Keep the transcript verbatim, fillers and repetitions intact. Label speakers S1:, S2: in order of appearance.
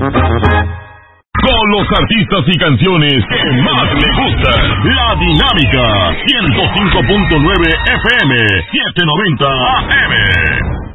S1: Con los artistas y canciones que más le gustan. La Dinámica ciento cinco punto nueve F M, setecientos noventa A M.